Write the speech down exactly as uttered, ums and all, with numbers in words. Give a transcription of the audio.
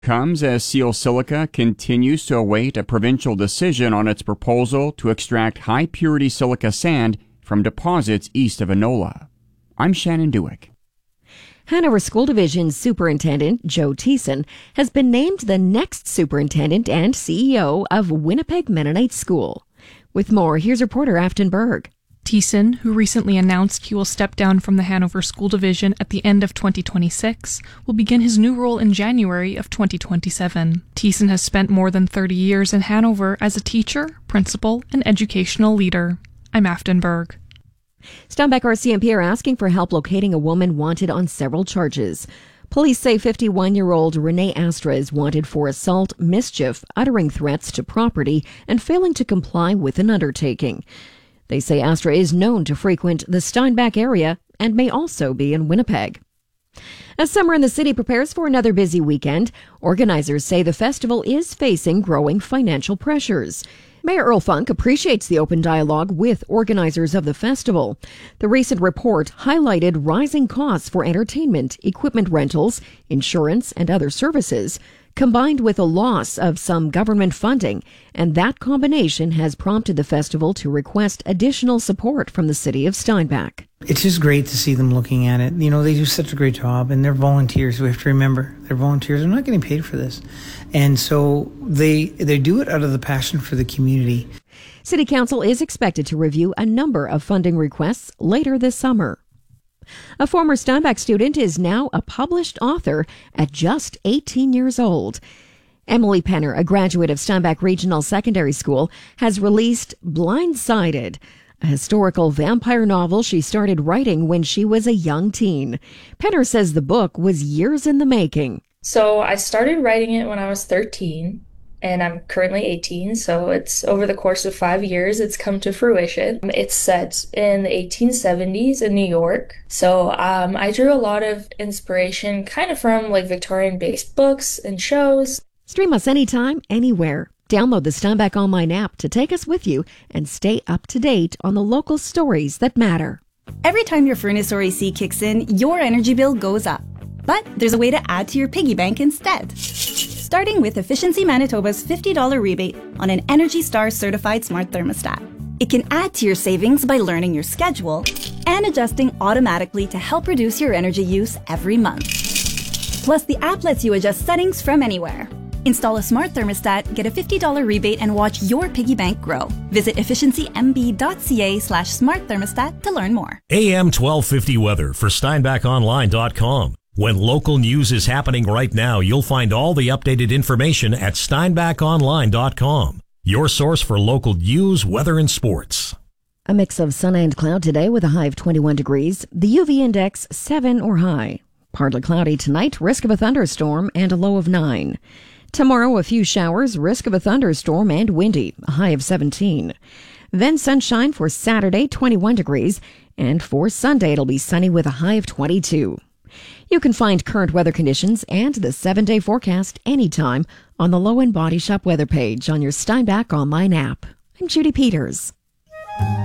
Comes as Seal Silica continues to await a provincial decision on its proposal to extract high-purity silica sand from deposits east of Enola. I'm Shannon Dewick. Hanover School Division Superintendent Joe Thiessen has been named the next superintendent and C E O of Winnipeg Mennonite School. With more, here's reporter Afton Berg. Thiessen, who recently announced he will step down from the Hanover School Division at the end of twenty twenty-six, will begin his new role in January of twenty twenty-seven. Thiessen has spent more than thirty years in Hanover as a teacher, principal, and educational leader. I'm Afton Berg. Steinbach R C M P are asking for help locating a woman wanted on several charges. Police say fifty-one-year-old Renee Astra is wanted for assault, mischief, uttering threats to property, and failing to comply with an undertaking. They say Astra is known to frequent the Steinbach area and may also be in Winnipeg. As summer in the city prepares for another busy weekend, organizers say the festival is facing growing financial pressures. Mayor Earl Funk appreciates the open dialogue with organizers of the festival. The recent report highlighted rising costs for entertainment, equipment rentals, insurance, and other services, combined with a loss of some government funding, and that combination has prompted the festival to request additional support from the city of Steinbach. It's just great to see them looking at it. You know, they do such a great job, and they're volunteers. We have to remember, they're volunteers. They're not getting paid for this. And so they they do it out of the passion for the community. City Council is expected to review a number of funding requests later this summer. A former Steinbach student is now a published author at just eighteen years old. Emily Penner, a graduate of Steinbach Regional Secondary School, has released Blindsided, a historical vampire novel she started writing when she was a young teen. Penner says the book was years in the making. So I started writing it when I was thirteen, and I'm currently eighteen, so it's over the course of five years it's come to fruition. It's set in the eighteen seventies in New York, so um, I drew a lot of inspiration kind of from like Victorian-based books and shows. Stream us anytime, anywhere. Download the Steinbach Online app to take us with you and stay up to date on the local stories that matter. Every time your furnace or A C kicks in, your energy bill goes up. But there's a way to add to your piggy bank instead. Starting with Efficiency Manitoba's fifty dollars rebate on an Energy Star certified smart thermostat. It can add to your savings by learning your schedule and adjusting automatically to help reduce your energy use every month. Plus, the app lets you adjust settings from anywhere. Install a smart thermostat, get a fifty dollars rebate, and watch your piggy bank grow. Visit efficiencymb.ca slash smart thermostat to learn more. A M twelve fifty weather for Steinbach Online dot com. When local news is happening right now, you'll find all the updated information at Steinbach Online dot com. Your source for local news, weather, and sports. A mix of sun and cloud today with a high of twenty-one degrees. The U V index seven or high. Partly cloudy tonight, risk of a thunderstorm and a low of nine. Tomorrow, a few showers, risk of a thunderstorm and windy, a high of seventeen. Then sunshine for Saturday, twenty-one degrees. And for Sunday, it'll be sunny with a high of twenty-two. You can find current weather conditions and the seven-day forecast anytime on the Low End Body Shop weather page on your Steinbach Online app. I'm Judy Peters.